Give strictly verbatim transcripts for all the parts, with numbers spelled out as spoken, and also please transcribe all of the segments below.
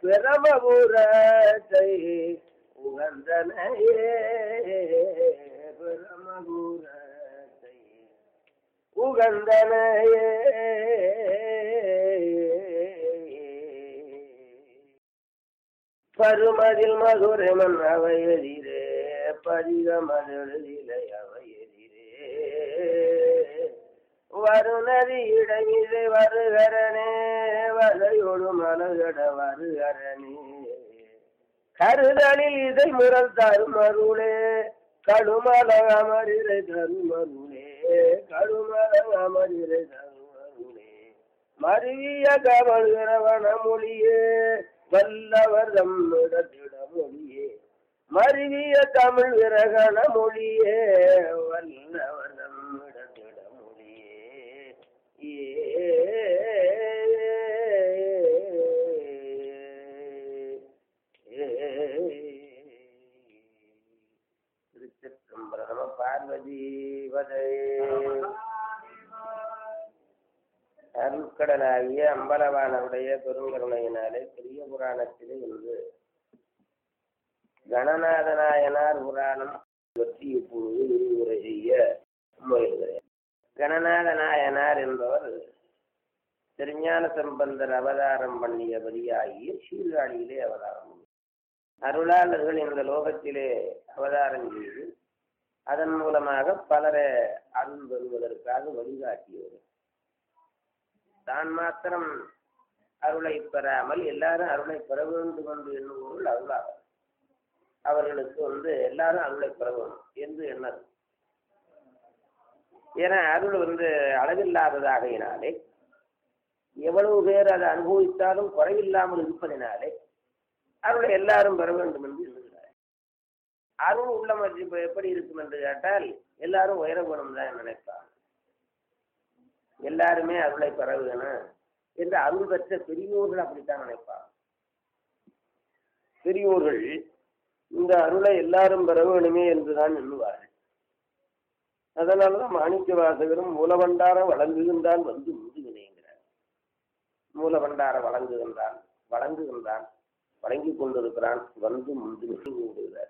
பிரமபுரத்தை உகந்தனையே பிரமபுரத்தை உகந்தனையே பருமதில் மதுரமன் அவை எதிரே பதிகமதிலை அவை எதிரே வருநதி இடமிதை வருகரனே வலையொடு மலகட வருகரனே கருதலில் இதை முரல் தருமருளே கடுமல அமரிரை தருமருளே கடுமல அமரிரை தருமருளே மருவிய கவல்கிறவன மொழியே வல்லவர் தம்மிடத்திட மொழியே மருவிய தமிழ் விரகண மொழியே வல்லவர் தம்மிடத்திட மொழியே ஏ திருச்சிற்றம்பலம் பார்வதி வதை அருட்கடலாகிய அம்பலவானவுடைய பெருங்கருணையினாலே பெரிய புராணத்திலே இன்று கணநாதநாயனார் புராணம் பற்றி இப்பொழுது விரிவுரை செய்ய முயல்கிறேன். கணநாதநாயனார் என்பவர் திருஞான சம்பந்தர் அவதாரம் பண்ணியபடியாகிய சீர்காழியிலே அவதாரம். அருளாளர்கள் இந்த லோகத்திலே அவதாரம் செய்து அதன் மூலமாக பலரை அருள் பெறுவதற்காக வழிகாட்டியவர். தான் மாத்திரம் அருளை பெறாமல் எல்லாரும் அருளை பெற வேண்டும் என்று எண்ணுவோர்கள் அருளாளர். அவர்களுக்கு வந்து எல்லாரும் அருளை பெற வேண்டும் என்று எண்ணது. ஏன்னா அருள் வந்து அளவில்லாததாகையினாலே எவ்வளவு பேர் அதை அனுபவித்தாலும் குறைவில்லாமல் இருப்பதினாலே அருளை எல்லாரும் பெற வேண்டும் என்று எண்ணுகிறார். அருள் உள்ளம் இப்போ எப்படி இருக்கும் என்று கேட்டால் எல்லாரும் உயர வேணும் தான் நினைப்பார். எல்லாருமே அருளை பெற வேணும் என்று அருள் பெற்ற பெரியோர்கள் அப்படித்தான் நினைப்பார். பெரியோர்கள் இந்த அருளை எல்லாரும் பெற வேணுமே என்றுதான் எண்ணுவார்கள். அதனாலதான் மாணிக்க வாசகரும் மூலபண்டார வழங்குகின்றான் வந்து முதுகினேங்கிறார். மூலபண்டார வழங்குகின்றான் வழங்குகின்றான் வழங்கி கொண்டிருக்கிறான் வந்து முந்துகிறார்.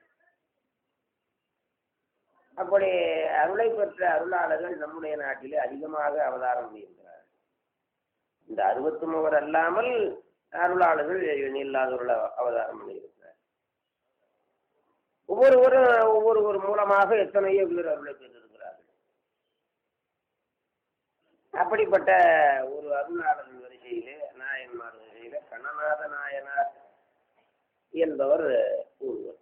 அப்படி அருளை பெற்ற அருளாளர்கள் நம்முடைய நாட்டிலே அதிகமாக அவதாரம் பண்ணியிருக்கிறார். இந்த அறுபத்தி மூவர் அல்லாமல் அருளாளர்கள் இல்லாதவர்கள் அவதாரம் பண்ணியிருக்கிறார். ஒவ்வொருவரும் ஒவ்வொருவர் மூலமாக எத்தனையோ பேர் அருளை பெற்றிருக்கிறார்கள். அப்படிப்பட்ட ஒரு அருளாளர்கள் வரிசையிலே நாயன்மார் வரிசையிலே கணநாத நாயனார் என்பவர் ஒருவர்.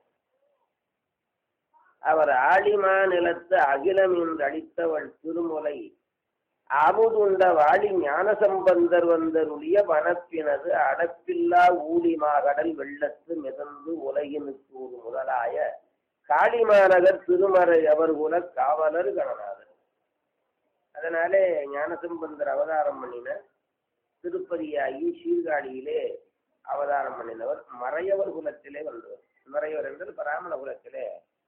அவர் ஆழிமா நிலத்து அகிலம் என்று அளித்தவள் திருமுலை அமுதுண்ட வாழி ஞானசம்பந்தர் வந்தருடைய வனப்பினது அடப்பில்லா ஊழிமா கடல் வெள்ளத்து மிதந்து உலகினுக்கு ஒரு முதலாய காளிமாநகர் திருமறை அவர் குல காவலர் கணநாதர். அதனாலே ஞானசம்பந்தர் அவதாரம் பண்ணின திருப்பதியாகி சீர்காழியிலே அவதாரம் பண்ணினவர் மறையவர் குலத்திலே வந்தவர். மறையவர் என்றால் பிராமண குலத்திலே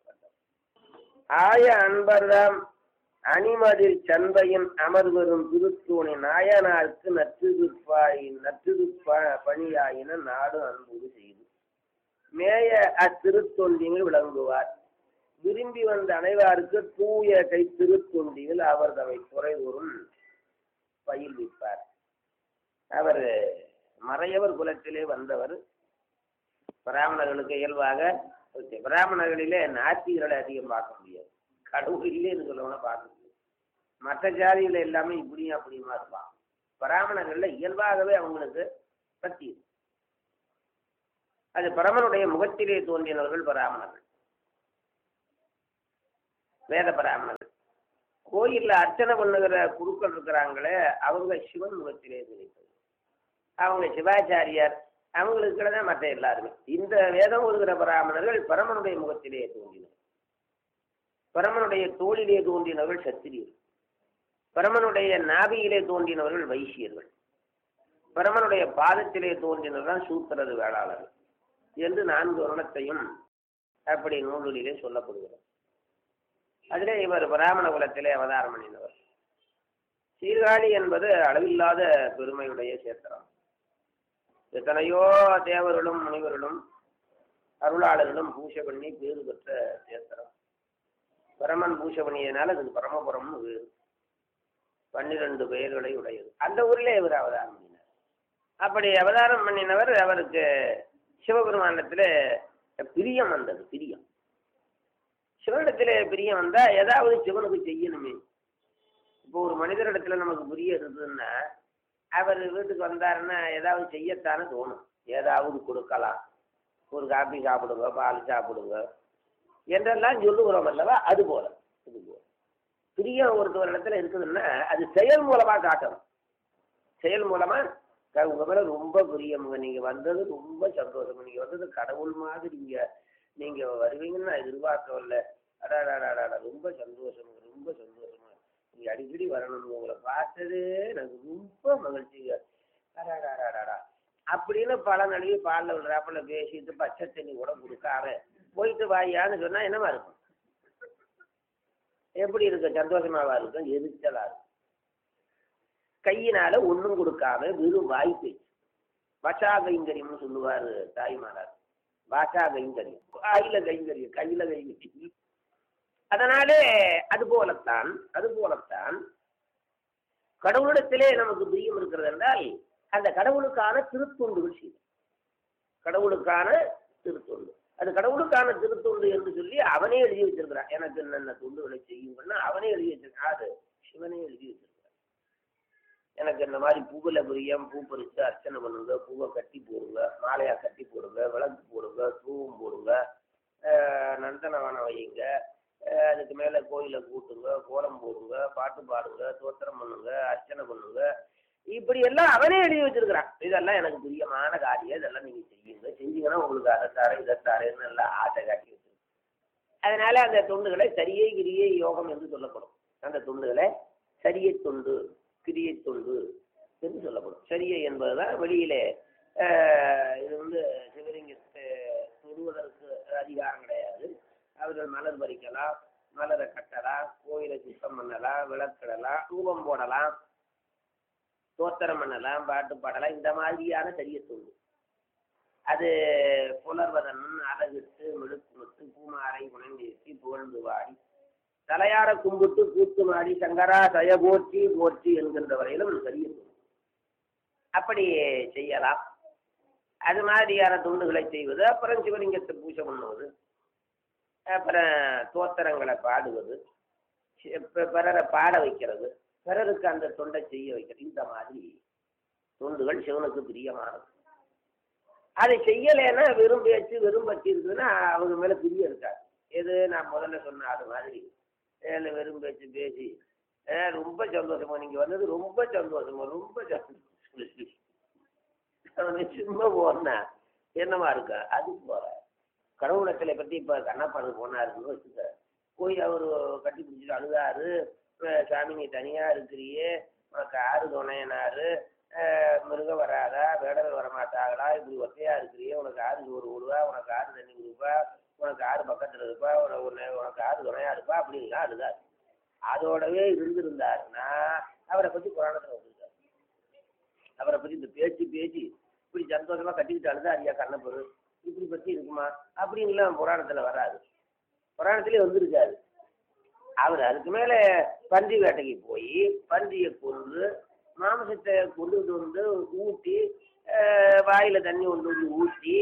ஆய அன்பர்தாம் அணிமதில் சந்தையின் அமர்வரும் திருத்தூணி நாயனாருக்கு நற்றுதுப்பாய் நற்றுது பணியாயின நாடு அன்புடு செய்து மேய அத்திருத்தொண்டிகள் விளங்குவார். விரும்பி வந்த அனைவாருக்கு தூய கை திருத்தொண்டிகள் அவர் தமை குறைதோறும் பயில்விப்பார். அவர் மறையவர் குலத்திலே வந்தவர். பிராமணர்களுக்கு இயல்பாக பிராமணர்களிலே நாத்திகளை அதிகம் பார்க்க முடியாது. கடவுள் இல்லைன்னு சொல்லணும்னா பார்க்க முடியாது. மற்ற ஜாதிகள் எல்லாமே இப்படியும் அப்படியுமா இருப்பான். பிராமணர்கள்ல இயல்பாகவே அவங்களுக்கு பக்தி. அது பரமனுடைய முகத்திலே தோன்றினவர்கள் பிராமணர்கள், வேத பிராமணர்கள். கோயில்ல அர்ச்சனை பண்ணுகிற குருக்கள் இருக்கிறாங்களே அவங்க சிவன் முகத்திலே தோன்றினது. அவங்க சிவாச்சாரியார் அவங்களுக்கு தான் மற்ற எல்லாருமே. இந்த வேதம் ஒதுகிற பிராமணர்கள் பரமனுடைய முகத்திலே தோன்றினர். பரமனுடைய தோளிலே தோன்றினவர்கள் சத்திரியர்கள். பரமனுடைய நாபியிலே தோன்றினவர்கள் வைசியர்கள். பரமனுடைய பாதத்திலே தோன்றினவர்கள் சூத்திரது வேளாளர்கள் என்று நான்கு வருணத்தையும் அப்படி நூலிலே சொல்லப்படுகிறது. அதிலே இவர் பிராமண குலத்திலே அவதாரம் பண்ணினவர். சீர்காழி என்பது அளவில்லாத பெருமையுடைய சேத்திரம். எத்தனையோ தேவர்களும் முனிவர்களும் அருளாளர்களும் பூஜை பண்ணி பேரு பெற்ற தேசரம். பரமன் பூஜை பண்ணியதுனால அதுக்கு பரமபுரம்னு வேறு பன்னிரண்டு பெயர்களை உடையது. அந்த ஊரிலே இவர் அவதாரம் பண்ணினார். அப்படி அவதாரம் பண்ணினவர் அவருக்கு சிவபெருமானத்தில் பிரியம் வந்தது. பிரியம் சிவனிடத்தில் பிரியம் வந்தா ஏதாவது சிவனுக்கு செய்யணுமே. இப்போ ஒரு மனிதரிடத்துல நமக்கு பிரியம் இருந்ததுன்னா அவர் வீட்டுக்கு வந்தாருன்னா ஏதாவது செய்யத்தானே தோணும். ஏதாவது கொடுக்கலாம், ஒரு காப்பி சாப்பிடுங்க, பால் சாப்பிடுங்க என்றெல்லாம் சொல்லுகிறோம் அல்லவா? அது போல இது போல பிரியம் ஒருத்தவர் இடத்துல இருக்குதுன்னா அது செயல் மூலமா காட்டணும். செயல் மூலமா உங்க மேல ரொம்ப பிரியமுங்க, நீங்க வந்தது ரொம்ப சந்தோஷம், நீங்க வந்தது கடவுள் மாதிரி நீங்க நீங்க வருவீங்கன்னு நான் எதிர்பார்க்கவில்லை, அடாடாடாடா ரொம்ப சந்தோஷம், ரொம்ப சந்தோஷமா நீங்க அடிக்கடி வரணும், உங்களை பார்த்தது எனக்கு ரொம்ப மகிழ்ச்சிங்க, அடாடாடாடா அப்படின்னு பல நடிகை பாலில் விடுறாப்புல பேசிட்டு பச்சை தண்ணி கூட கொடுக்காம போயிட்டு வாயான்னு சொன்னா என்னமா இருக்கும்? எப்படி இருக்கும்? சந்தோஷமாவா இருக்கும்? எரிச்சலா இருக்கும். கையினால ஒன்றும் கொடுக்காம வெறும் வாய் பேச்சு, வசா கைங்கரியம்னு சொல்லுவாரு தாய்மாரார். வாசா கைங்கரியம், வாயில கைங்கரியம், கையில கைங்கரியம். அதனாலே அது போலத்தான் அது போலத்தான் கடவுளிடத்திலே நமக்கு பிரியம் இருக்கிறது என்றால் அந்த கடவுளுக்கான திருத்தொண்டுகள் செய்யும். கடவுளுக்கான திருத்தொண்டு, அது கடவுளுக்கான திருத்தொண்டு என்று சொல்லி அவனே எழுதி வச்சிருக்கிறான். எனக்கு என்னென்ன தொண்டுகளை செய்யுங்கன்னா அவனே எழுதி வச்சிருக்கான். அது சிவனே எழுதி வச்சிருக்கிறான். எனக்கு இந்த மாதிரி பூவில பிரியம், பூ பறிச்சு அர்ச்சனை பண்ணுங்க, பூவை கட்டி போடுங்க, மாலையா கட்டி போடுங்க, விளக்கு போடுங்க, தூவம் போடுங்க, நந்தனவனம் வையுங்க, அதுக்கு மேலே கோயிலை கூட்டுங்க, கோலம் போடுங்க, பாட்டு பாடுங்க, தோத்திரம் பண்ணுங்க, அர்ச்சனை பண்ணுங்க, இப்படி எல்லாம் அவனே எழுதி வச்சிருக்கிறான். இதெல்லாம் எனக்கு பிரியமான காரியம், இதெல்லாம் நீங்க செய்யுங்க, செஞ்சீங்கன்னா உங்களுக்கு அதைத்தாரு இதைத்தாருன்னு எல்லாம் ஆசை காட்டி வச்சிருக்கு. அதனால அந்த தொண்டுகளை சரியை கிரியை யோகம் என்று சொல்லப்படும். அந்த தொண்டுகளை சரியை தொண்டு கிரியை தொண்டு என்று சொல்லப்படும். சரியை என்பதுதான் வெளியிலே இது வந்து சிவலிங்கத்தை தொடுவதற்கு அதிகாரம் கிடையாது. அவர்கள் மலர் பறிக்கலாம், மலரை கட்டலாம், கோயிலை சுத்தம் பண்ணலாம், விளக்கிடலாம், தூபம் போடலாம், தோத்திரம் பண்ணலாம், பாட்டு பாடலாம், இந்த மாதிரியான சரிய தொண்டு. அது புலர்வதன் அழகிட்டு மிடுக்குமிட்டு பூமாரை உணர்ந்தேற்றி புகழ்ந்து வாடி தலையார கும்பிட்டு கூத்து மாடி சங்கரா தய போற்றி போற்றி என்கின்ற வரையிலும் சரிய தொண்டு. அப்படி செய்யலாம். அது மாதிரியான தொண்டுகளை செய்வது. அப்புறம் சிவலிங்கத்தை பூஜை பண்ணுவது, அப்புறம் தோத்திரங்களை பாடுவது, பிறரை பாட வைக்கிறது, பிறருக்கு அந்த தொண்டை செய்ய வைக்கிறது. இந்த மாதிரி தொண்டுகள் சிவனுக்கு பிரியமானது. அதை செய்யலைன்னா வெறும் பேச்சு வெறும் பற்றி இருக்குதுன்னா அவங்க மேலே பிரியம் இருக்காது. எது நான் முதல்ல சொன்ன அது மாதிரி வெறும் பேச்சு பேசி ரொம்ப சந்தோஷமா நீங்க வந்தது ரொம்ப சந்தோஷமா ரொம்ப சந்தோஷம் சும்மா போனா என்னமா இருக்கா? அது போற கடவுளத்தில பற்றி இப்போ கண்ணப்பாடு போனாருன்னு வச்சுக்க, போய் அவர் கட்டி பிடிச்சிட்டு அழுதாரு, சாமி நீ தனியா இருக்கிறியே, உனக்கு ஆறு துணையனாரு, மிருகம் வராதா, வேடல் வரமாட்டாங்களா, இப்படி ஒத்தையா இருக்கிறியே, உனக்கு ஆறு சோறு விடுவா, உனக்கு ஆறு தண்ணி கொடுப்பா, உனக்கு ஆறு பக்கத்தில் இருப்பா, உனக்கு உனக்கு ஆறு துணையா இருப்பா அப்படின்லாம் அழுதாரு. அதோடவே இருந்திருந்தாருன்னா அவரை பற்றி புராணத்தில் வந்துருக்காரு. அவரை பற்றி இந்த பேச்சு பேச்சு இப்படி சந்தோஷமா கட்டிக்கிட்டு அழுதா ஐயா கண்ணப்பரு இப்படி பற்றி இருக்குமா அப்படின்லாம் புராணத்தில் வராது. புராணத்திலே வந்திருக்காரு. அவர் அதுக்கு மேலே பன்றி வேட்டைக்கு போய் பன்றியை கொண்டு மாமிசத்தை கொண்டுட்டு வந்து ஊட்டி வாயில தண்ணி கொண்டு வந்து ஊற்றி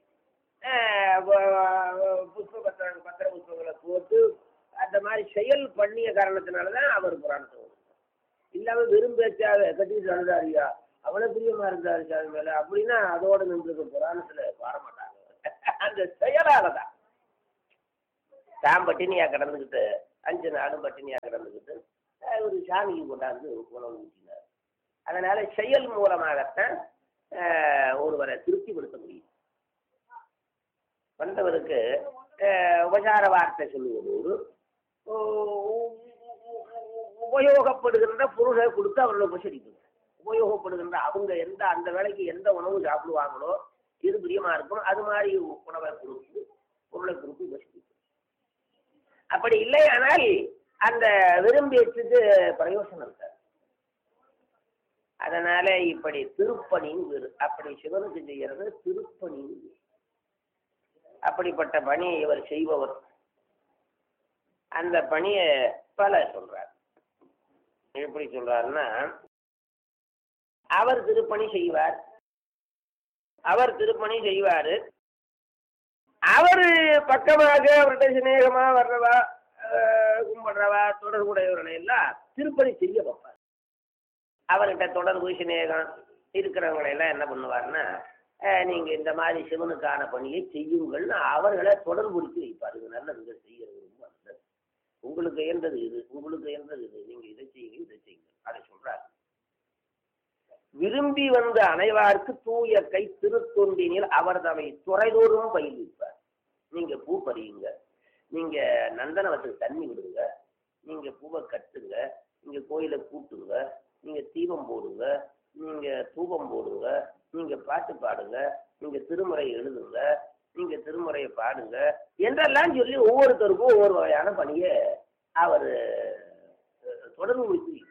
புஷ்ப பத்திர பத்திர புஷ்பங்களை போட்டு அந்த மாதிரி செயல் பண்ணிய காரணத்தினாலதான் அவர் புராணத்தை வரும். இல்லாமல் வெறும் பேச்சாக கட்டிட்டு அழுதாரியா அவ்வளோ பிரியமா இருந்தாரு சாமி மேல அப்படின்னா அதோட நின்று புராணத்துல வரமாட்டாங்க. அந்த செயலால தான் தான் பட்டினியா கிடந்துக்கிட்டு அஞ்சு நாளும் பட்டினியா கிடந்துக்கிட்டு ஒரு சாமிக்கு கொண்டாந்து உணவு ஊற்றினார். அதனால செயல் மூலமாகத்தான் ஒருவரை திருப்திப்படுத்த முடியும். வந்தவருக்கு உபசார வார்த்தை சொல்லுவதோடு உபயோகப்படுகின்ற பொருளை கொடுத்து அவர்களை உபசரிக்கணும். உபயோகப்படுகின்ற அவங்க எந்த அந்த வேலைக்கு எந்த உணவு சாப்பிடுவாங்களோ இது பிரியமா இருக்கும் அது மாதிரி உணவை கொடுத்து பொருளை கொடுத்து உபசரிக்கணும். அப்படி இல்லையானால் அந்த விரும்பியத்துக்கு பிரயோசனம் இருக்காது. அதனால இப்படி திருப்பணின்னு பேரு. அப்படி சிவனுக்கு செய்யறது திருப்பணின்னு பேரு. அப்படிப்பட்ட பணியை இவர் செய்பவர். அந்த பணியை பல சொல்றார். எப்படி சொல்றாருன்னா, அவர் திருப்பணி செய்வார், அவர் திருப்பணி செய்வாரு. அவரு பக்கமாக அவர்கிட்ட சிநேகமா வர்றவா, கும்பிடுறவா, தொடர்புடையவர்களை எல்லாம் திருப்பணி செய்ய வைப்பார். அவர்கிட்ட தொடர்பு சிநேகம் இருக்கிறவங்களை எல்லாம் என்ன பண்ணுவார்னா, நீங்க இந்த மாதிரி சிவனுக்கான பணியை செய்யுங்கள்னு அவர்களை தொடர்புடுத்தி வைப்பார். இது நல்லது, செய்யறது ரொம்ப நல்லது, உங்களுக்கு இயன்றது இது, உங்களுக்கு இயன்றது இது, நீங்க இதை செய்யுங்க இதை செய்யுங்க அதை சொல்றாரு. விரும்பி வந்த அனைவாருக்கு தூய கை திருத்தொண்டினில் அவர் தவை துறைதோறும் பயில்விப்பார். நீங்க பூ பறியுங்க, நீங்க நந்தனவத்துக்கு தண்ணி விடுங்க, நீங்க பூவை கட்டுங்க, நீங்க கோயிலை கூட்டுங்க, நீங்க தீபம் போடுங்க, நீங்க தூபம் போடுங்க, நீங்க பாட்டு பாடுங்க, நீங்க திருமுறை எழுதுங்க, நீங்க திருமுறையை பாடுங்க என்றெல்லாம் சொல்லி ஒவ்வொருத்தருக்கும் ஒவ்வொரு வகையான பணியை அவர் தொடர்பு வைத்திருக்கிறார்.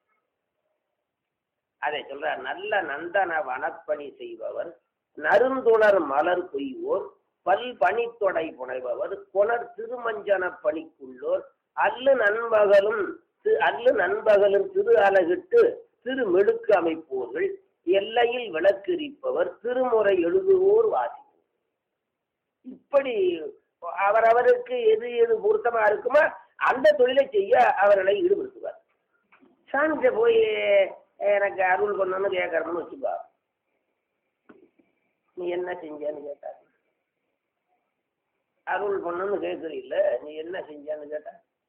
அதை சொல்றார். நல்ல நந்தன வனப்பணி செய்பவர், நறுந்துணர் மலர் கொய்வோர், பல் பணித்தொடை புனைபவர், கொணர் திருமஞ்சன பணிக்குள்ளோர், அல்லு நண்பகலும் அல்லு நண்பகலும் திரு அலகிட்டு திரு மெடுக்கு அமைப்போர்கள், எல்லையில் விளக்கெரிப்பவர், திருமுறை எழுதுவோர் வாசிப்போர். இப்படி அவரவருக்கு எது எது பொருத்தமா இருக்குமோ அந்த தொழிலை செய்ய அவர்களை ஈடுபடுத்துவார். சாமிகிட்ட போய் எனக்கு அருள் பண்ணணும்னு கேட்கறோம்னு வச்சுப்பா, நீ என்ன செஞ்சேன்னு கேட்டாரு. அருள் பண்ணணும்னு கேட்கறீல்ல, நீ என்ன செஞ்சான்னு கேட்டா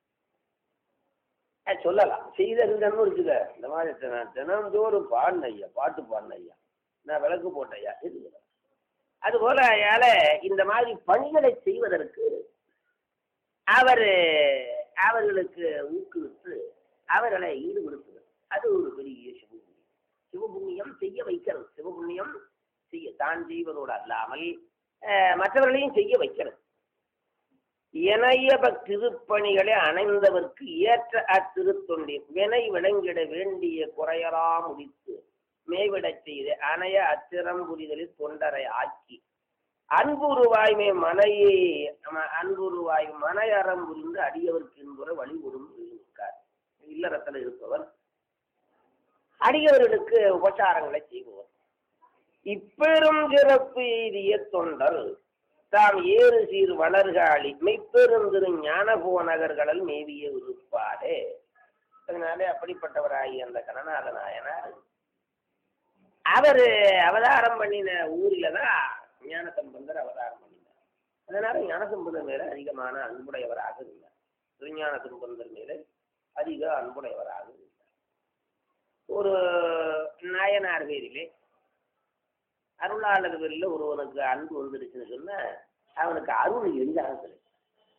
சொல்லலாம். செய்தன்னு வச்சுக்க, இந்த மாதிரி நான் தினந்தோறும் பாடின ஐயா, பாட்டு பாடின ஐயா, நான் விளக்கு போட்டையா இது. அதுபோல அயால இந்த மாதிரி பணிகளை செய்வதற்கு அவர் அவர்களுக்கு ஊக்குவித்து அவர்களை ஈடுபடுத்துவது, அது ஒரு பெரிய சிவபுண்ணியம். சிவபுண்ணியம் செய்ய வைக்கிறது, சிவபுண்ணியம் செய்ய தான் செய்வதோடு அல்லாமல் மற்றவர்களையும் செய்ய வைக்கிறது. இணைய திருப்பணிகளை அணைந்தவர்க்கு ஏற்ற அத்திருத்தொண்டின் வினை விளங்கிட வேண்டிய குறையலாம் முடித்து மேவிடச் செய்து அணைய அத்திரம் புரிதலில் தொண்டரை ஆக்கி அன்புருவாய்மை மனையை அன்புருவாய் மனையறம் புரிந்து அடியவருக்கு என்பதை வழிபடும் இருக்கார். இல்லறத்தில் இருப்பவர் அடியவர்களுக்கு உபச்சாரங்களை செய்பவர். இப்பெரும் சிறப்பு எய்திய தொண்டர் தாம் ஏறு சீர் வளர்காளி மெய்ப்பெருந்திரு ஞான போநகர்களில் மேவிய இருப்பாரே. அதனாலே அப்படிப்பட்டவராகி அந்த கணநாத நாயனார் அவரு அவதாரம் பண்ணின ஊரில தான் ஞானசம்பந்தர் அவதாரம் பண்ணினார். அதனால ஞானசம்பந்தர் மேல அதிகமான அன்புடையவராக இருந்தார். திருஞான சம்பந்தர் மேல அதிக அன்புடையவராக இருந்தார். ஒரு நாயனார் பேரிலே அருளாளர் பேரில் ஒருவனுக்கு அன்பு வந்துடுச்சுன்னு சொன்ன அவனுக்கு அருள் எளிதாக கிடைக்கும்.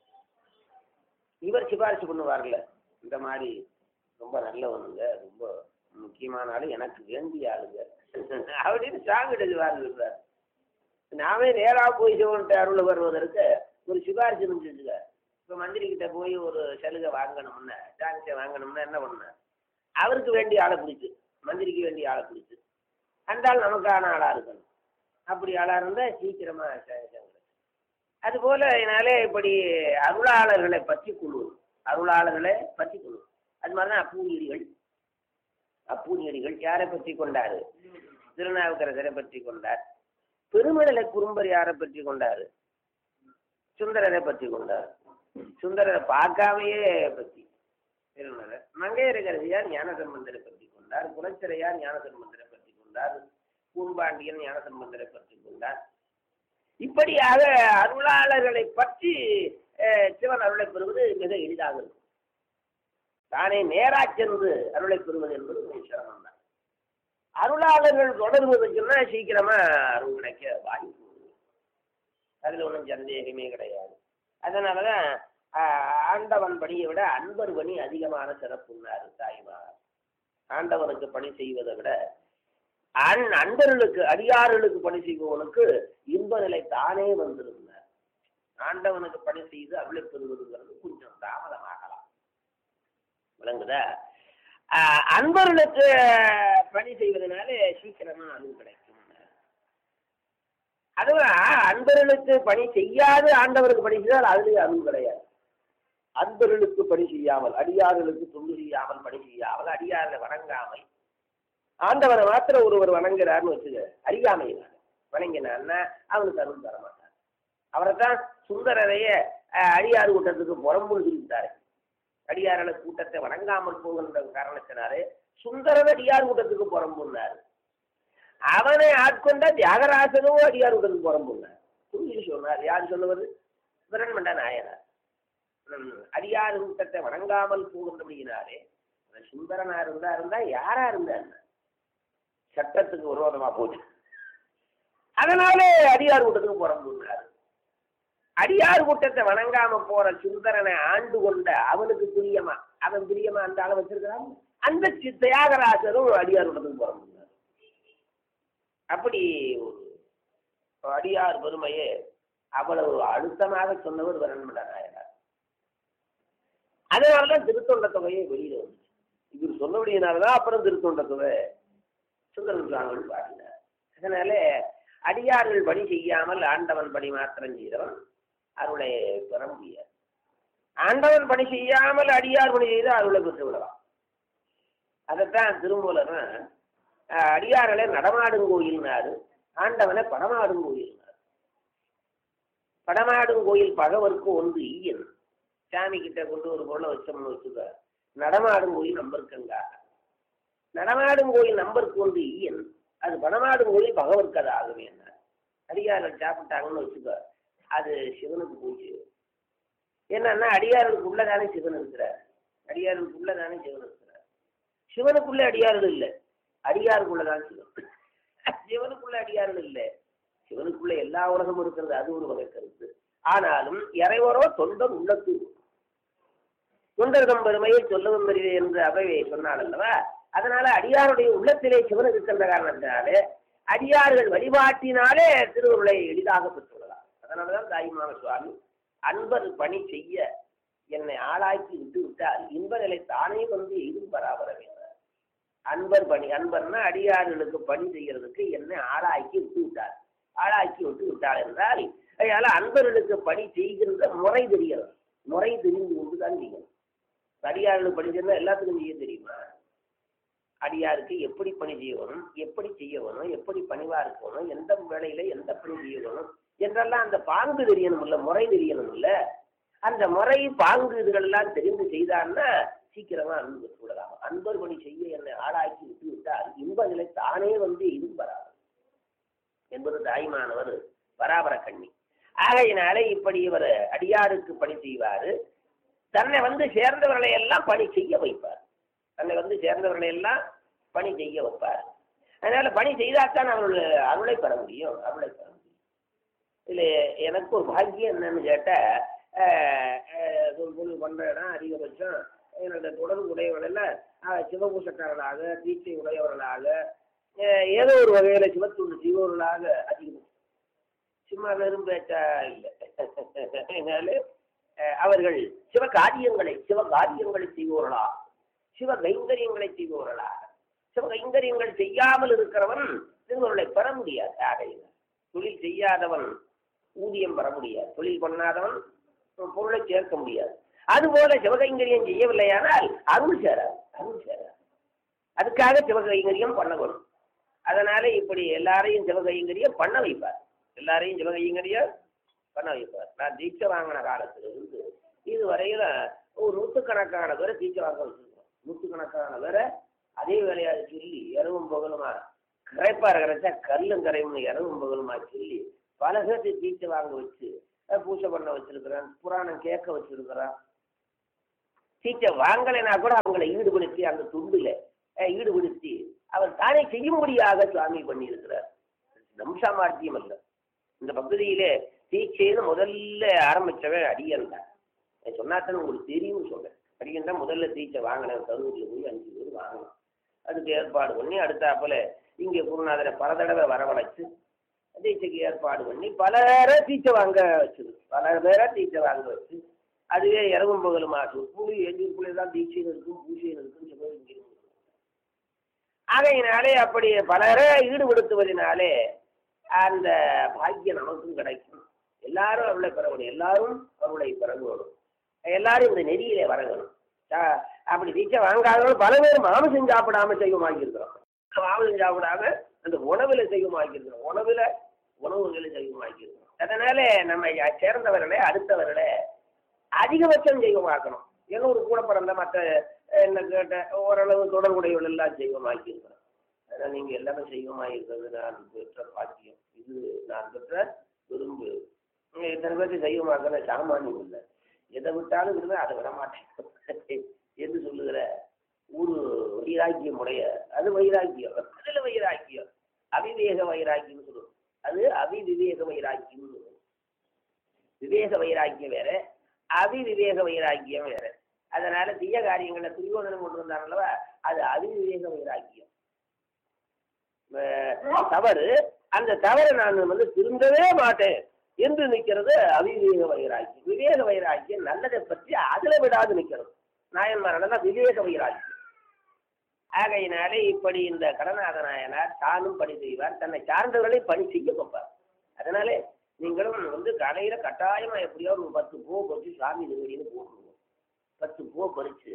இவர் சிபாரிசு பண்ணுவார்ல, இந்த மாதிரி ரொம்ப நல்லவனுங்க, ரொம்ப முக்கியமான ஆளு, எனக்கு வேண்டிய ஆளுங்க அப்படின்னு சாங் எடுக்குவார். நாமே நேராக போய் சிவன்ட்டு அருள் வருவதற்கு ஒரு சிபாரிசு செஞ்சுச்சுங்க. இப்போ மந்திரி கிட்ட போய் ஒரு சலுகை வாங்கணும்னா, சாங்ஸை வாங்கணும்னா என்ன பண்ண, அவருக்கு வேண்டிய ஆளை பிடிச்சு, மந்திரிக்கு வேண்டிய ஆளை பிடிச்சு, அந்த ஆள் நமக்கான ஆளா இருக்கணும். அப்படி ஆளா இருந்தால் சீக்கிரமா கிடைக்கும். அதுபோல என்னாலே இப்படி அருளாளர்களை பற்றி கொள்வது, அருளாளர்களை பற்றி கொள்வது. அது மாதிரிதான் அப்பூதியடிகள். அப்பூதியடிகள் யாரை பற்றி கொண்டாரு? திருநாவுக்கரசரை பற்றி கொண்டார். பெருமடலை குறும்பர் யாரை பற்றி கொண்டாரு? சுந்தரரை பற்றி கொண்டார். சுந்தரரை பார்க்காமையே பற்றி திருமணர். மங்கையரகரசியார் ஞானசம்பந்தரை பற்றி கொண்டார். குலச்சிறையார் ஞானசம்பந்தரை பற்றி கொண்டார். பூம்பாண்டியன் ஞானசம்பந்தரை பற்றி கொண்டார். இப்படியாக அருளாளர்களை பற்றி சிவன் அருளை பெறுவது மிக எளிதாக இருக்கும். தானே நேரா சென்று அருளை பெறுவது என்பது மிக சிரமம் தான். அருளாளர்கள் தொடர்வதற்குன்னா சீக்கிரமா அருள் கிடைக்க வாய்ப்பு, அதுல ஒன்றும் சந்தேகமே கிடையாது. அதனாலதான் ஆண்டவன் பணியை விட அன்பர் பணி அதிகமான சிறப்புன்னாரு தாய்மார். ஆண்டவனுக்கு பணி செய்வதை விட அன் அன்பர்களுக்கு அடியார்களுக்கு பணி செய்பவனுக்கு இன்ப நிலை தானே வந்திருந்தார். ஆண்டவனுக்கு பணி செய்து அருளை பெறுவதுங்கிறது கொஞ்சம் தாமதமாகலாம், விளங்குதா? அன்பர்களுக்கு பணி செய்வதனால சீக்கிரமா அன்பு கிடைக்கும். அதுவும் அன்பர்களுக்கு பணி செய்யாது ஆண்டவருக்கு பணி செய்தால் அதுலேயே அன்பு கிடையாது. அன்பர்களுக்கு பணி செய்யாமல், அடியார்களுக்கு தொண்டு செய்யாமல், பணி செய்யாமல், அடியார்களை வணங்காமல், ஆண்டவரை மாத்திரம் ஒருவர் வணங்குறாருன்னு வச்சுக்க, அறியாமையினால வணங்கினான்னா அவனுக்கு அருள் தர மாட்டார். அவரை தான் சுந்தரரைய அடியாறு கூட்டத்துக்கு புறம்புன்னு சொல்லிவிட்டாரு. அடியார்கள கூட்டத்தை வணங்காமல் போகின்ற காரணத்தினாலே சுந்தரர் அடியார் கூட்டத்துக்கு புறம்புன்னாரு. அவனை ஆட்கொண்ட தியாகராசனும் அடியார் கூட்டத்துக்கு புறம்புன்னார். புரிஞ்சு சொன்னார். யார் சொன்னவர்? விரண்மண்ட நாயனார். அடியார் கூட்டத்தை வணங்காமல் போகின்றபடியினாலே சுந்தரனா இருந்தா இருந்தா யாரா இருந்தா சட்டத்துக்கு விரோதமா போச்சு. அதனாலே அடியார் கூட்டத்துக்கு புறம்புன்னார். அடியார் கூட்டத்தை வணங்காம போற சுந்தரனை ஆண்டு கொண்ட அவனுக்கு பிரியமா, அவன் பிரியமா அந்த ஆளை வச்சிருக்கிறான். அந்த தியாகராசரும் அடியார் கூட்டத்துக்கு புறம்புன்னார். அப்படி ஒரு அடியார் பெருமையே அவ்வளவு அழுத்தமாக சொன்னவர் விரண்மண்ட நாயனார். அதனாலதான் திருத்தொண்ட தொகையை வெளியில வந்துச்சு. இவர் சொன்னபடியினாலதான் அப்புறம் திருத்தொண்ட தொகை சுந்தரன் சுவாமிகள் பாடினார். அதனால அடியார்கள் பணி செய்யாமல் ஆண்டவன் பணி மாத்திரம் செய்தவன் அருளை பெற முடியாது. ஆண்டவன் பணி செய்யாமல் அடியார் பணி செய்து அருளை பெற்று விடலாம். அதைத்தான் திருமூலர் அடியார்களை நடமாடும் கோயில்னாரு, ஆண்டவனை படமாடும் கோயில்னாரு. படமாடும் கோயில் பகவருக்கு ஒன்று ஈயன். சாமி கிட்ட கொண்டு ஒரு பொருளை வச்சோம்னு வச்சுக்க, நடமாடும் கோயில் நம்பருக்குங்க. நடமாடும் கோயில் நம்பருக்கு ஒன்று ஈயன், அது படமாடும் கோயில் பகவருக்கு அது ஆகவே என்ன. அடியார்கள் சாப்பிட்டாங்கன்னு வச்சுக்க, அது சிவனுக்கு போச்சு. என்னன்னா அடியார்களுக்கு உள்ளதானே சிவன் இருக்கிறார். அடியார்களுக்கு உள்ளதானே சிவன் இருக்கிறார். சிவனுக்குள்ள அடியார்கள் இல்லை, அடியாருக்குள்ளதான் சிவன். சிவனுக்குள்ள அடியார்கள் இல்லை, சிவனுக்குள்ள எல்லா உலகமும் இருக்கிறது. அது ஒரு வகை கருத்து. ஆனாலும் இறைவரோ தொண்டர் உள்ளத்து தொண்டர்தம் பெருமையை சொல்லவும் பெரியது என்று அவையை சொன்னால் அல்லவா. அதனால அடியாருடைய உள்ளத்திலே சிவன் இருக்கின்ற காரணத்தினாலே அடியார்கள் வழிபாட்டினாலே திருவருளை எளிதாக பெற்றுள்ளதாம். அதனாலதான் தாயுமான சுவாமி அன்பர் பணி செய்ய என்னை ஆளாக்கி விட்டு விட்டால் இன்ப நிலை தானே வந்து எதுவும் பராபர வேண்டார். அன்பர் பணி, அன்பர்னா அடியார்களுக்கு பணி செய்யறதுக்கு என்னை ஆளாக்கி விட்டு விட்டார். ஆளாக்கி விட்டு விட்டாள் என்றால் அதனால அன்பர்களுக்கு பணி செய்கின்ற முறை தெரிகிறது. முறை தெரிந்து கொண்டுதான் செய்யணும். அடியார்களுக்கு பணி செய்யணும் எல்லாத்துக்கும் செய்ய தெரியுமா? அடியாருக்கு எப்படி பணி செய்யணும், எப்படி செய்யணும், எப்படி பணிவா இருக்கணும், எந்த வேலையில எந்த பணி செய்யணும் என்றெல்லாம் அந்த பாங்கு தெரியணும் இல்ல, முறை தெரியணும் இல்ல. அந்த முறை பாங்கு இதுகளெல்லாம் தெரிந்து செய்தான்னா சீக்கிரமா அன்பு பெற்று விடலாம். அன்பர் பணி செய்ய என்னை ஆளாக்கி விட்டு விட்டால் இன்ப நிலை தானே வந்து இதுவும் வராது என்பது தாய்மானவர் பராபர கண்ணி. ஆகையினாலே இப்படி இவர் அடியாருக்கு பணி செய்வாரு. தன்னை வந்து சேர்ந்தவர்களை எல்லாம் பணி செய்ய வைப்பார். தன்னை வந்து சேர்ந்தவர்களை எல்லாம் பணி செய்ய வைப்பார். அதனால பணி செய்தால்தான் அவர்கள் அருளை பெற முடியும். அருளை பெற முடியும். இதுல எனக்கு ஒரு பாக்கியம் என்னன்னு கேட்ட, பண்றேன்னா அதிகபட்சம் என்னோட தொடர்பு உடையவர்கள் சிவபூசக்காரர்களாக, தீட்சை உடையவர்களாக, ஏதோ ஒரு வகையில சிவத்துண்டு செய்வர்களாக அதிகம். சும்மா வெறும் பேச்சா இல்லை. அதனால அவர்கள் சிவ காரியங்களை சிவ காரியங்களை செய்வோர்களா, சிவ கைங்கரியங்களை செய்வோர்களா. சிவ கைங்கரியங்கள் செய்யாமல் இருக்கிறவன் திருவருளை பெற முடியாது. ஆகையில தொழில் செய்யாதவன் ஊதியம் பெற முடியாது, தொழில் பண்ணாதவன் பொருளை சேர்க்க முடியாது. அதுபோல சிவகைங்கரியம் செய்யவில்லையானால் அருள் சேராது, அருள் சேராது. அதுக்காக சிவகைங்கரியம் பண்ண வரும். அதனால இப்படி எல்லாரையும் சிவகைங்கரியம் பண்ண வைப்பார். எல்லாரையும் சிவகைங்கரியம் பண்ண வைப்பார். நான் தீட்சை வாங்கின காலத்துல இருந்து இதுவரையில ஒரு நூற்றுக்கணக்கான பேரை தீட்சை வாங்க வச்சிருக்கோம். நூற்றுக்கணக்கான பேரை அதே வேலையாக சொல்லி இரவும் பகலுமா கரைப்பார் கரைச்சா கல்லும் கரையும் இரவும் பகலுமா சொல்லி பல பேர்த்து தீட்சை வாங்க வச்சு பூஜை பண்ண வச்சிருக்கிறான், புராணம் கேட்க வச்சிருக்கிறான். தீட்சை வாங்கலைன்னா கூட அவங்களை ஈடுபடுத்தி அந்த துண்டுல ஈடுபடுத்தி அவர் தானே செய்யும்படியாக சுவாமி பண்ணியிருக்கிறார். நம் சாமர்த்தியம் அல்ல. இந்த பகுதியிலே தீட்சைன்னு முதல்ல ஆரம்பிச்சவன் அடியன் தான். சொன்னாத்தான் உங்களுக்கு தெரியும் சொல்றேன். அடியன் தான் முதல்ல தீட்சை வாங்கினேன். கரூரில் போய் அஞ்சு பேர் வாங்கணும். அதுக்கு ஏற்பாடு பண்ணி அடுத்தாப்புல இங்கே குருநாதரை பல தடவை வரவழைச்சு தீட்சைக்கு ஏற்பாடு பண்ணி பலரை தீட்சை வாங்க வச்சுது. பல பேரை தீட்சை வாங்க வச்சு அதுவே இரவும் பகலும் ஆச்சு. புளி எஞ்சூர் புள்ளி தான் தீட்சைன்னு இருக்கும், பூஜைன்னு இருக்குன்னு சொல்லி இங்கே ஆகையினாலே அப்படி பலரை ஈடுபடுத்துவதனாலே அந்த பாக்கியம் நமக்கும் கிடைக்கும். எல்லாரும் அவளை பெறணும், எல்லாரும் அவளை பெறணும், எல்லாரும் இந்த நெறியிலே வரணும். அப்படி தீட்சை வாங்காதவங்க பல பேர் மாமிசம் சாப்பிடாம செய்வமாக்கியிருக்கிறோம். மாமிசம் சாப்பிடாம அந்த உணவுல செய்வமாக்கியிருக்கிறோம், உணவுல உணவுகளை செய்வமாக்கியிருக்கிறோம். அதனால நம்ம சேர்ந்தவர்களே அடுத்தவர்களே அதிகபட்சம் செய்வமாக்கணும். ஏன்னா ஒரு கூட பிறந்த மற்ற என்ன கேட்ட ஓரளவு தொடர்புடையவர்கள் எல்லாம் செய்வமாக்கியிருக்கிறோம். அதனால் நீங்கள் எல்லாமே செய்வமாயிருக்கிறது நான் பெற்ற பாக்கியம், இது நான் பெற்ற விரும்பு. இத்தனை பேருக்கு செய்வமாக்கிற சாமானியம் இல்லை. எதை விட்டாலும் விடுவேன், அதை விட மாட்டேன் என்று சொல்லுகிற ஒரு வைராக்கியம் உடைய அது வைராக்கியம். அதில் வைராக்கியம் அவிவேக வைராக்கியம் சொல்லுவோம், அது அவிவிவேக வைராக்கியம் சொல்லுவோம். விவேக வைராக்கியம் வேற, அவிவிவேக வைராக்கியம் வேற. அதனால தீய காரியங்களை துரியோதனம் கொண்டு வந்தாங்களவா, அது அவிவிவேக வைராக்கியம். தவறு, அந்த தவறை நான் வந்து திருந்தவே மாட்டேன் என்று நிற்கிறது அவிவேக வைராக்கியம். விவேக வைராக்கியம் நல்லதை பற்றி அதில் விடாது நிற்கிறது. நாயன்மாரெல்லாம் விவேக வைராக்கியம். ஆகையினாலே இப்படி இந்த கடநாத நாயனார் தானும் பணி செய்வார், தன்னை சார்ந்தவர்களை பணி செய்ய வைப்பார். அதனாலே நீங்களும் வந்து கடையில கட்டாயமா எப்படியோ ஒரு பத்து பூ பறிச்சு சாமி திருவடின்னு போட்டுருவோம். பத்து பூ பறிச்சு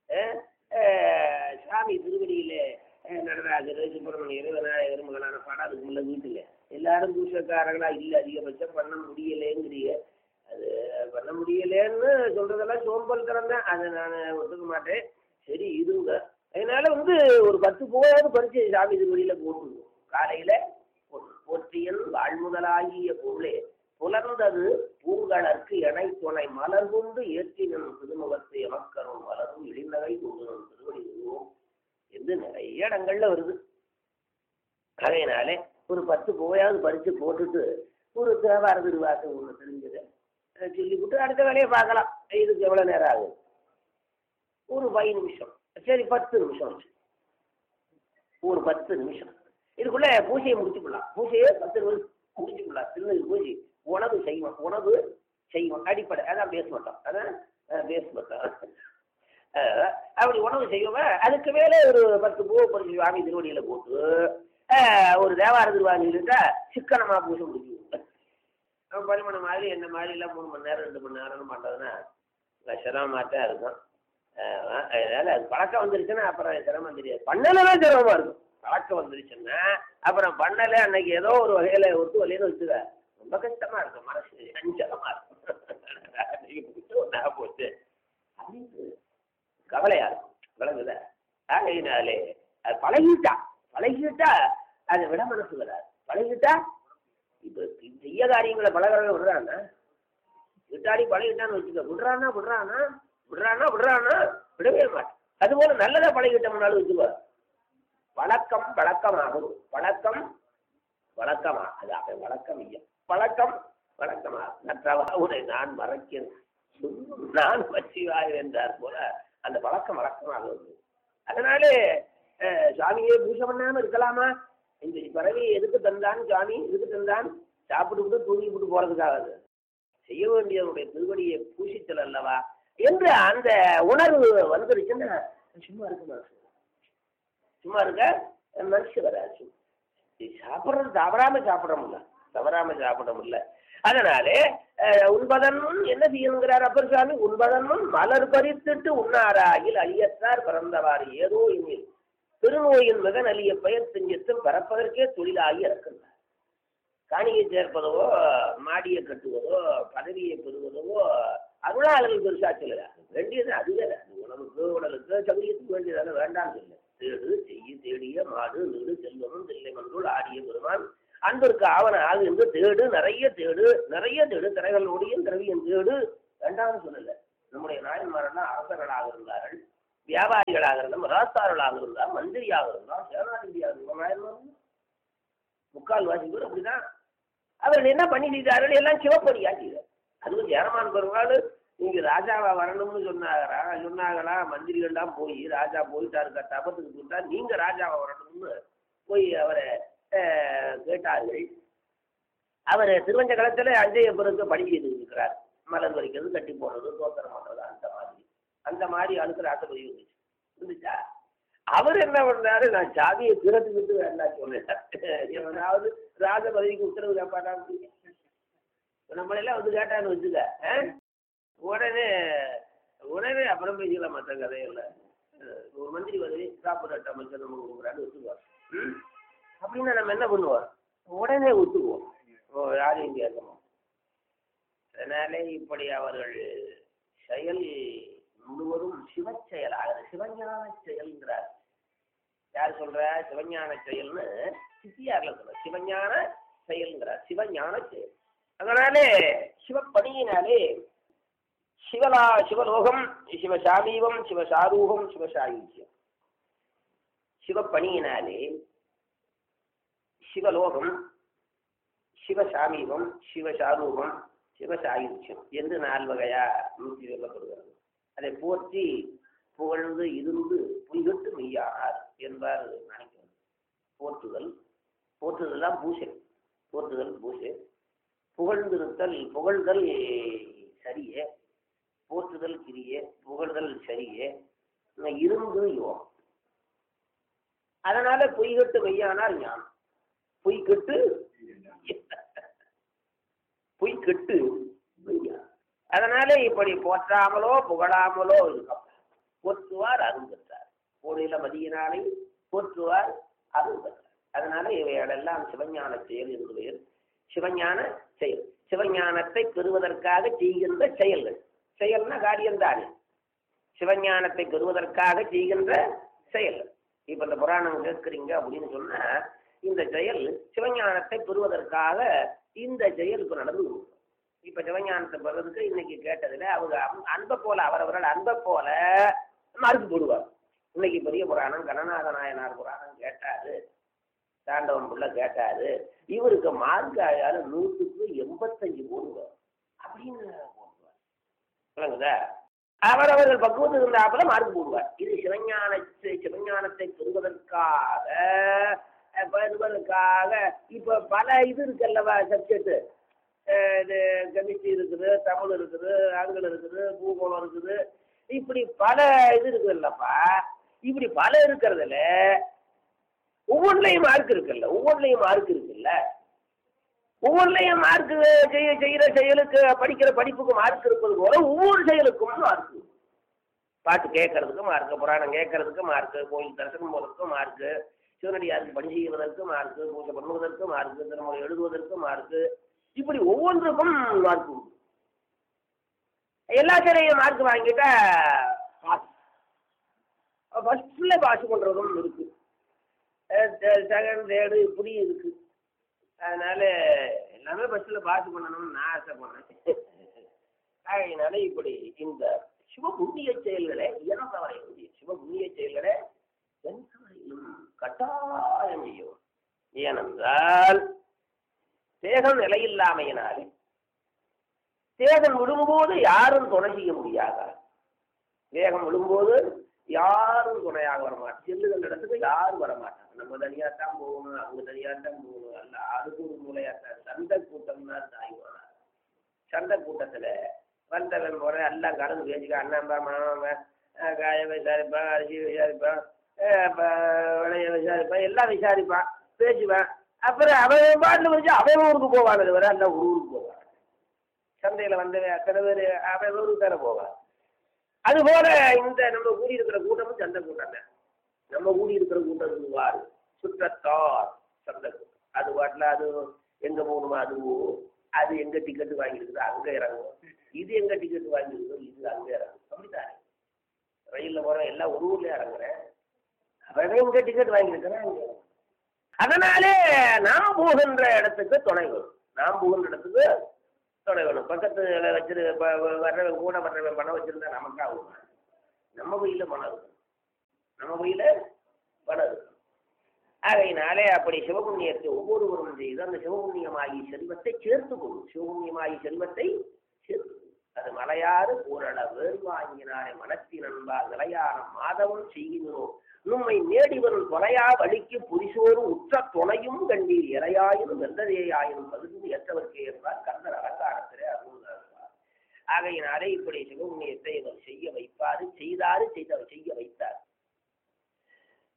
சாமி திருவடியில நடராஜர், சுப்பிரமணியர், விநாயகர் மகனான பாடம் அதுக்கு முன்ன வீட்டுல எல்லாரும் பூசக்காரங்களா இல்லை, அதிகபட்சம் பண்ண முடியலேங்கிறீங்க. அது பண்ண முடியலேன்னு சொல்றதெல்லாம் சோம்பல் திறந்தேன், அதை நான் ஒத்துக்க மாட்டேன். சரி இருங்க. அதனால வந்து ஒரு பத்து பூவாவது பறிச்சு சாமி திருவடியில போட்டுருவோம். காலையில போற்றியன் வாழ்முதலாகிய பொருளே புலர்ந்தது பூங்கலற்கு எனை துணை மலர் கொண்டு ஏற்றினன் திருமுகத்தை எமக்கரும் மலரும் இழிநகை கொண்டு திருவடி என்று நிறைய இடங்கள்ல வருது. அதனாலே ஒரு பத்து பூவையாவது பறிச்சு போட்டுட்டு ஒரு தேவார திருவாசை ஒன்று தெரிஞ்சது சொல்லி விட்டு அடுத்த வேலையை பார்க்கலாம். இதுக்கு எவ்வளோ நேரம் ஆகும்? ஒரு பத்து நிமிஷம். சரி பத்து நிமிஷம் வச்சு ஒரு பத்து நிமிஷம் இதுக்குள்ள பூஜையை முடிச்சுக்கலாம். பூஜையை பத்து நிமிஷம் முடிச்சுக்கலாம். திருநெல் பூஜை உணவு செய்வோம், உணவு செய்வோம் அடிப்படை, அதான் பேச மாட்டோம், அதான் பேச மாட்டோம். அப்படி உணவு செய்வோம். அதுக்கு மேலே ஒரு பத்து பூ பறிச்சு சுவாமி திருவடியில போட்டு ஒரு தேவார திருவாதிட்டா சிக்கனமா பூஜை முடிச்சுவோம். நம்ம பரிமாணம் மாதிரி என்ன மாதிரி எல்லாம் மூணு மணி நேரம் ரெண்டு மணி நேரம் பண்ணுறதுன்னா சிரமமாத்தான் இருக்கும். அதனால அது பழக்கம் வந்துருச்சுன்னா அப்புறம் சிரமம் தெரியாது. பண்ணலாம் சிரமமா இருக்கும். பழக்கம் வந்துருச்சுன்னா அப்புறம் பண்ணல அன்னைக்கு ஏதோ ஒரு வகையில ஒத்து வலையில வச்சுக்க ரொம்ப கஷ்டமா இருக்கும், மனசு அஞ்சலமா இருக்கும். போச்சு அப்படின்னு கவலையா இருக்கும். விளங்குத? ஆகையினாலே அது பழகிட்டா பழகிட்டா அதை விட மனசு வராது. பழகிட்டா இப்ப செய்ய காரியங்களை பழகிறவங்க விடுறானா, விட்டாடி பழகிட்டான்னு வச்சுக்க, விடுறானா விடுறானா விடுறானா விடுறானா விடவே மாட்டேன். அதுபோல நல்லதா பழகிட்டோம்னாலும் வச்சுக்கோ, பழக்கம் பழக்கமாகும். பழக்கம் வழக்கமா அது அப்ப வழக்கம் இல்லை, பழக்கம் வழக்கமா. நற்றவா உன்னை நான் மறைக்கிறேன் நான் வச்சிவாய் என்றார் போல அந்த பழக்கம் வழக்கமாகுது. அதனாலே சுவாமியே பூஜை பண்ணாம இருக்கலாமா? இந்த பிறவி எதுக்கு தந்தான் சுவாமி, எதுக்கு தந்தான்? சாப்பிட்டு விட்டு தூங்கி விட்டு போறதுக்காக செய்ய வேண்டியவருடைய திருவடியை பூசித்தல் அல்லவா என்று அந்த உணர்வு வந்துருச்சுன்னா சும்மா இருக்க மனசு, சும்மா இருக்க மனசு வராது. சாப்பிட்றது தவறாம சாப்பிடமுல்ல, தவறாம சாப்பிட முடியல. அதனாலே உண்பதன் முன் என்ன செய்யணுங்கிறார் அப்பர் சுவாமி, உண்பதன் முன் மலர் பறித்துட்டு உண்ணாராயில் அழியத்தார் பிறந்தவாறு ஏதோ இனில் திருநோயின் மகன் அழிய பெயர் செஞ்சத்தும் பரப்பதற்கே தொழிலாகி இறக்கின்றார். காணியை சேர்ப்பதோ மாடியை கட்டுவதோ பதவியை பெறுவதோ அருளாளர்கள் பெருசா சொல்லுதா வேண்டியது அதுவே. உணவுக்கு உடலுக்கு சமயத்துக்கு வேண்டியதான வேண்டாம் சொல்ல. தேடு செய்ய தேடிய மாடு நீடு செல்வமும் தில்லை மன்றுள் ஆடிய பெருமான் அன்பிற்கு ஆவண ஆகு என்று தேடு நிறைய தேடு நிறைய தேடு திரைகளோடையும் திரவியம் தேடு வேண்டாம்னு சொல்லல. நம்முடைய நாயன்மாரெல்லாம் அரசர்களாக இருந்தார்கள், வியாபாரிகளாக இருந்தால், மராஸ்தார்களாக இருந்தால், மந்திரியாக இருந்தால், சேனாதிபதியாக இருந்தால், நாயன்மார் முக்கால் வாசி பேர் அப்படிதான். அவர்கள் என்ன பண்ணி செய்தார்கள்? எல்லாம் சிவப்பணியா செய்தார். அதுவும் சேரமான் பெருமாள் நீங்க ராஜாவா வரணும்னு சொன்னாரா சொன்னாங்களா மந்திரிகள்லாம் போய் ராஜா போயிட்டாரு தபத்துக்கு போட்டா நீங்க ராஜாவா வரணும்னு போய் அவரை கேட்டார்கள். அவர் திருவஞ்ச களத்துல அஞ்சைய பிறகு பணி செய்து இருக்கிறார். மலர் வரைக்கிறது, கட்டி போடுறது, தோத்திரம் பண்றது, அந்த மாதிரி அந்த மாதிரி அழுக்கிற ஆசைப்பதி இருந்துச்சு இருந்துச்சா அவர் என்ன பண்ணாரு, நான் சாமியை திறந்துக்கிட்டு வேண்டாம் சொன்னேன். எவனாவது ராஜ பதவிக்கு உத்தரவு கேட்பாட்டா? நம்மளெல்லாம் வந்து கேட்டான்னு வச்சுக்க, உடனே உடனே அப்புறம் பேசிக்கலாம். மற்ற கதையில ஒரு மந்திரி பதவி சாப்பிட்ற அமைச்சர் நம்ம கொடுக்குறான்னு ஒத்துக்குவார். ம் அப்படின்னா நம்ம என்ன பண்ணுவோம்? உடனே ஒத்துக்குவோம், யாரையும் கேட்கணும். அதனாலே இப்படி அவர்கள் செயல் முழுவதும் சிவ செயலாக சிவஞான செயல்ங்கிறார். யார் சொல்ற? சிவஞான செயல்னு சித்தியார்ல சொல்ற சிவஞான செயல்ங்கிறார். சிவஞான செயல். அதனாலே சிவப்பணியினாலே சிவலா சிவலோகம், சிவசாமீபம், சிவசாரூபம், சிவசாயுஜ்யம். சிவப்பணியினாலே சிவலோகம், சிவசாமீபம், சிவசாரூபம், சிவசாயுஜ்யம் என்று நால் வகையா நூற்றி சொல்லப்படுகிறது. அதை போற்றி புகழ்ந்து இருந்து புய்கட்டு மெய்யானார் என்பார் நினைக்கிறது. போற்றுதல் போற்றுதல் தான் பூசை. போற்றுதல் பூசை. புகழ்ந்திருத்தல் புகழ்தல் சரியே, போற்றுதல் கிரியே, புகழ்தல் சரியே, இருந்து யோகம். அதனால பொய்கட்டு மெய்யானார் ஞானம். பொய்கட்டு பொய்கட்டு மெய்யானார். அதனால இப்படி போற்றாமலோ புகழாமலோ இருக்கும். போற்றுவார் அருள் பெற்றார். கோடியில மதியினாலே போற்றுவார் அருள் பெற்றார். அதனால இவைகளெல்லாம் சிவஞான செயல் என்று பெயர். சிவஞான செயல். சிவஞானத்தை பெறுவதற்காக செய்கின்ற செயல்கள். செயல்னா காரியம்தானே. சிவஞானத்தை பெறுவதற்காக செய்கின்ற செயல்கள். இப்ப இந்த புராணம் கேட்குறீங்க அப்படின்னு சொன்னா, இந்த செயல் சிவஞானத்தை பெறுவதற்காக இந்த செயல் இப்ப நடந்து கொடுக்கும். இப்ப சிவஞானத்தை பெறதுக்கு இன்னைக்கு கேட்டதுல அவங்க அன்பை போல அவரவர்கள் அன்பை போல மறுப்பு போடுவார். இன்னைக்கு பெரிய புராணம் கணநாத நாயனார் புராணம் கேட்டாரு, தாண்டவன் புள்ள கேட்டாரு, இவருக்கு மார்க் ஆயாலும் நூற்றுக்கு எண்பத்தஞ்சு போடுவார் அப்படின்னு போடுவார். விளங்குதா? அவரவர்கள் பக்குவத்துக்கு இருந்தாப்புல மார்க் போடுவார். இது சிவஞானத்தை சிவஞானத்தை பெறுவதற்காக பெறுவதற்காக இப்ப பல இது இருக்குல்லவா சப்ஜெக்ட். இது கெமிஸ்ட்ரி இருக்குது, தமிழ் இருக்குது, ஆங்கிலம் இருக்குது, பூகோளம் இருக்குது, இப்படி பல இது இருக்குது இல்லப்பா. இப்படி பல இருக்கிறதுல ஒவ்வொன்றையும் மார்க் இருக்குல்ல, ஒவ்வொன்றையும் மார்க் இருக்குல்ல, ஒவ்வொன்றையும் மார்க் செய்ய செய்யற செயலுக்கு படிக்கிற படிப்புக்கு மார்க் இருப்பது போல ஒவ்வொரு செயலுக்கும் மார்க். பாட்டு கேட்கறதுக்கு மார்க்கு, புராணம் கேட்கறதுக்கு மார்க்கு, கோயில் தரிசனம் போறதுக்கு மார்க்கு, சிவனடியாருக்கு பணி செய்வதற்கு மார்க்கு, பூஜை பண்ணுவதற்கு மார்க்கு, திருமணம் எழுதுவதற்கு மார்க்கு, இப்படி ஒவ்வொன்றுக்கும் மார்க் உண்டு. எல்லாத்திலையும் மார்க் வாங்கிட்டா ஃபர்ஸ்ட்ல பாஸ் பண்றதும் இருக்கு, செகண்ட் தேர்டு இப்படி இருக்கு. அதனால எல்லாமே ஃபர்ஸ்ட்ல பாஸ் பண்ணணும்னு நான் ஆசைப்படுறேன். அதனால இப்படி இந்த சிவபுண்ணிய செயல்களை இயன்றவரை சிவபுண்ணிய செயல்களை எந்தவரையிலும் கட்டாயம் செய்யும். ஏனென்றால் தேகம் நிலையில்லாமையினாலே தேகம் விழும்போது யாரும் துணை செய்ய முடியாதா? தேகம் விழும்போது யாரும் துணையாக வரமாட்டாங்க. செல்லுகின்ற இடத்துக்கு யாரும் வரமாட்டாங்க. நம்ம தனியாத்தான் போகணும், அவங்க தனியாத்தான் போகணும். அல்ல அதுக்கு ஒரு மூலையாத்தான். சண்டை கூட்டம்னா தாய்வானா. சண்டை கூட்டத்துல வந்தவன் போற எல்லாம் கலந்து பேசிக்க, அண்ணாம்பா மாமாங்க காய விசாரிப்பான், அரிசி விசாரிப்பான், விளைய விசாரிப்பான், எல்லாம் விசாரிப்பான், பேசுவான். அப்புறம் அவன் பாட்டில் வச்சு அவன் ஊருக்கு போவான். அது வர எல்லாம் ஊருக்கு போவான். சந்தையில வந்தவன் அத்தனை பேர் அவன் ஊருக்கு தானே போவான். அதுபோல இந்த நம்ம கூடி இருக்கிற கூட்டமும் சந்தை கூட்டம் தான். நம்ம கூடி இருக்கிற கூட்டம் வாரு சுற்றத்தார் சந்தை கூட்டம். அது பாட்டில் அது எங்க போகணுமோ அது அது எங்க டிக்கெட்டு வாங்கியிருக்குதோ அங்க இறங்கும், இது எங்க டிக்கெட்டு வாங்கியிருக்கோ இது அங்க இறங்கும். அப்படித்தானே ரயில்ல போற எல்லாம் ஒரு ஊர்ல இறங்குறேன், அவன் எங்க டிக்கெட் வாங்கியிருக்கிறேன் அங்க. அதனாலே நாம் போகின்ற இடத்துக்கு துணை வரும். நாம் போகின்ற இடத்துக்கு துணை வேணும். பக்கத்துல வச்சிரு வர்றவன் கூட வர்றவன் பணம் வச்சிருந்தா நமக்கு ஆகும். நம்ம கையில பணம் இருக்கும், நம்ம கையில பணம் இருக்கும். ஆகையினாலே அப்படி சிவபுண்ணியத்தை ஒவ்வொருவரும் செய்து அந்த சிவபுண்ணியமாகி செல்வத்தை சேர்த்து கொள்ளும். சிவபுண்ணியமாகி செல்வத்தை சேர்த்து அது மலையாறு பூரண வேர்வாங்கினாரே மனத்தின் அன்பால் நிலையான மாதவன் செய்கிறோம். நும்மை நேடிவரும் தொலையா வழிக்கு புரிசோறு உற்ற துணையும் கண்டீர் இறையாயினும் வெந்ததையாயினும் பகுதி ஏற்றவர்க்கே என்பார் கந்தர் அலங்காரத்திலே அருள்வார். ஆகையினாலே இப்படி சிவபுண்ணியத்தை இவர் செய்ய வைப்பாரு, செய்தாரு, செய்தவர் செய்ய வைத்தார்.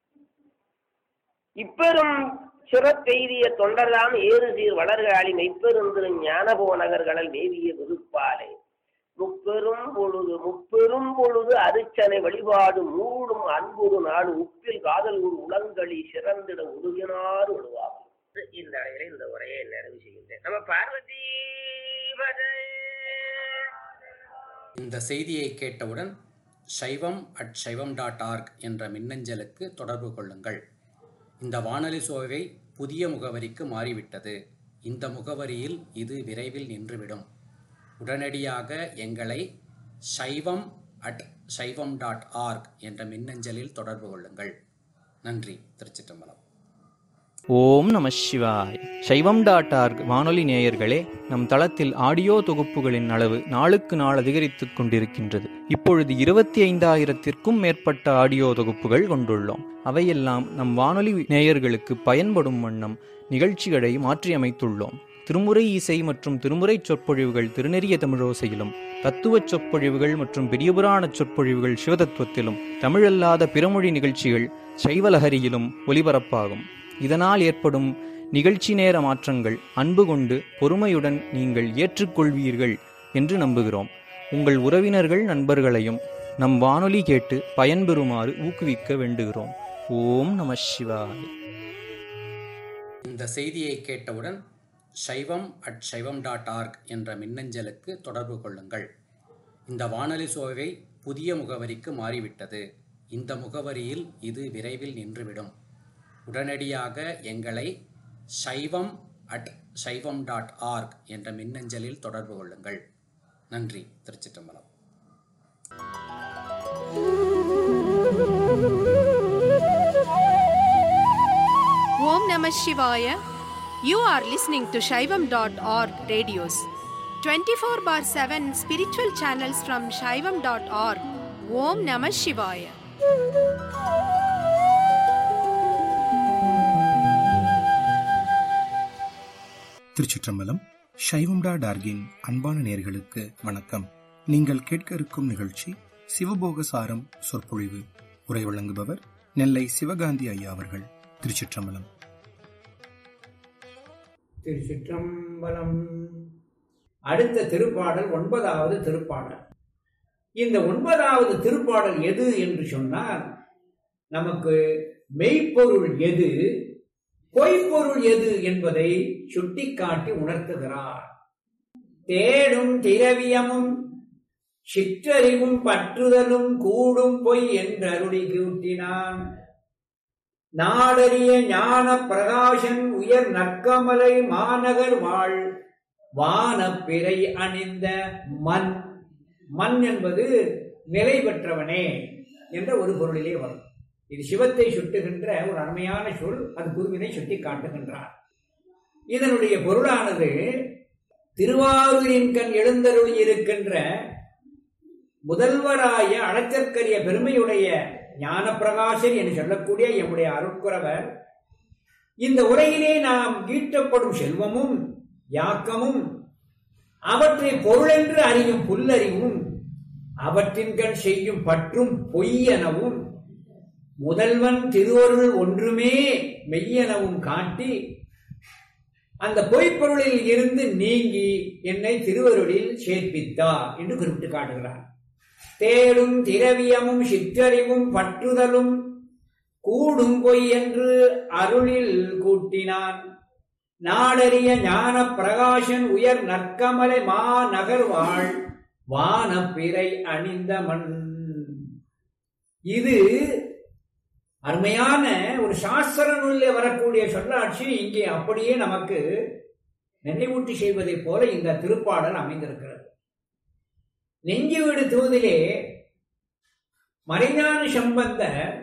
இப்பெரும் சிறப்பெய்திய தொண்டர்தாம் ஏறு சீர் வளர்காளி மெய்ப்பெருந்திரு ஞானபோ நகர்களல் மேவிய விருப்பாலே முப்பெரும் பொழுது முப்பெரும் பொழுது அரிச்சனை வழிபாடு மூடும் அன்புறு நாடு உப்பில் காதல் ஒரு உளங்களி சிறந்திட உருவினார் விடுவார். இந்த அறையில இந்த உரையை நிறைவு செய்கின்றேன். நம்ம பார்வதி இந்த செய்தியை கேட்டவுடன் சைவம் அட் சைவம் டாட் ஆர்க் என்ற மின்னஞ்சலுக்கு தொடர்பு கொள்ளுங்கள். இந்த வானொலி சோவை புதிய முகவரிக்கு மாறிவிட்டது. இந்த முகவரியில் இது விரைவில் நின்றுவிடும். உடனடியாக எங்களை சைவம் அட் சைவம் டாட் ஆர்க் என்ற மின்னஞ்சலில் தொடர்பு கொள்ளுங்கள். நன்றி. திருச்சிற்றம்பலம். ஓம் நம சிவாய். சைவம் டாட் ஆர்க் வானொலி நேயர்களே, நம் தளத்தில் ஆடியோ தொகுப்புகளின் அளவு நாளுக்கு நாள் அதிகரித்துக் கொண்டிருக்கின்றது. இப்பொழுது இருபத்தி ஐந்தாயிரத்திற்கும் மேற்பட்ட ஆடியோ தொகுப்புகள் கொண்டுள்ளோம். அவையெல்லாம் நம் வானொலி நேயர்களுக்கு பயன்படும் வண்ணம் நிகழ்ச்சிகளை மாற்றியமைத்துள்ளோம். திருமுறை இசை மற்றும் திருமுறை சொற்பொழிவுகள் திருநெறிய தமிழோசையிலும், தத்துவ சொற்பொழிவுகள் மற்றும் பெரியபுராண சொற்பொழிவுகள் சிவதத்துவத்திலும், தமிழல்லாத பிறமொழி நிகழ்ச்சிகள் சைவலஹரியிலும் ஒலிபரப்பாகும். இதனால் ஏற்படும் நிகழ்ச்சி நேர மாற்றங்கள் அன்பு கொண்டு பொறுமையுடன் நீங்கள் ஏற்றுக்கொள்வீர்கள் என்று நம்புகிறோம். உங்கள் உறவினர்கள் நண்பர்களையும் நம் வானொலி கேட்டு பயன்பெறுமாறு ஊக்குவிக்க வேண்டுகிறோம். ஓம் நம சிவாய. இந்த செய்தியை கேட்டவுடன் சைவம் அட் சைவம் டாட் ஆர்க் என்ற மின்னஞ்சலுக்கு தொடர்பு கொள்ளுங்கள். இந்த வானொலி சோவை புதிய முகவரிக்கு மாறிவிட்டது. இந்த முகவரியில் இது விரைவில் நின்றுவிடும். உடனடியாக எங்களை சைவம் அட் சைவம் டாட் ஆர்க் என்ற மின்னஞ்சலில் தொடர்பு கொள்ளுங்கள். நன்றி. திருச்சிற்றம்பலம். ஓம் நம சிவாய. You are listening to shaivam dot org radios. twenty-four bar seven spiritual channels from shaivam dot org. Om Namah Shivaya. திருச்சிற்றம்பலம். சைவம் டாட் ஆர்கின் அன்பான நேயர்களுக்கு வணக்கம். நீங்கள் கேட்க இருக்கும் நிகழ்ச்சி சிவபோகசாரம் சொற்பொழிவு. உரை வழங்குபவர் நெல்லை சிவகாந்தி ஐயா அவர்கள். திருச்சிற்றம்பலம். திருச்சிற்றம்பலம். அடுத்த திருப்பாடல் ஒன்பதாவது திருப்பாடல். இந்த ஒன்பதாவது திருப்பாடல் எது என்று சொன்னால், நமக்கு மெய்ப்பொருள் எது, பொய்ப்பொருள் எது என்பதை சுட்டிக்காட்டி உணர்த்துகிறார். தேடும் திரவியமும் சிற்றறிவும் பற்றுதலும் கூடும் பொய் என்று அருளி கூட்டினான். நாடறிய ஞான பிரகாசன் உயர் நற்கமலை மாநகர் வாழ் வானப்பிறை அணிந்த மண். மண் என்பது நிலை பெற்றவனே என்ற ஒரு பொருளிலே வரும். இது சிவத்தை சுட்டுகின்ற ஒரு அருமையான சொல். அது குருவினை சுட்டி காட்டுகின்றார். இதனுடைய பொருளானது, திருவாரூரின் கண் எழுந்தருளி இருக்கின்ற முதல்வராய அளச்சற்கரிய பெருமையுடைய ஞான பிரகாசன் என்று சொல்லக்கூடிய எம்முடைய அருட்குரவர், இந்த உரையிலே நாம் ஈட்டப்படும் செல்வமும் யாக்கமும் அவற்றை பொருளென்று அறியும் புல்லறிவும் அவற்றின் கண் செய்யும் பற்றும் பொய்யெனவும் முதல்வன் திருவருள் ஒன்றுமே மெய்யெனவும் காட்டி அந்த பொய்ப்பொருளில் இருந்து நீங்கி என்னை திருவருளில் சேர்ப்பித்தார் என்று குறிப்பிட்டு காட்டுகிறார். தேடும் திரவியமும் சிற்றறிவும் பற்றுதலும் கூடும் பொய் என்று அருளில் கூட்டினான். நாடறிய ஞான பிரகாசன் உயர் நற்கமலை மா நகர்வாள் வானப்பிறை அணிந்த மண். இது அருமையான ஒரு சாஸ்திர நூலில் வரக்கூடிய சொல்லாட்சி இங்கே அப்படியே நமக்கு நினைவூட்டி செய்வதைப் போல இந்த திருப்பாடல் அமைந்திருக்கிறது. நெஞ்சு வீடு தூதிலே மறைஞான சம்பந்தர்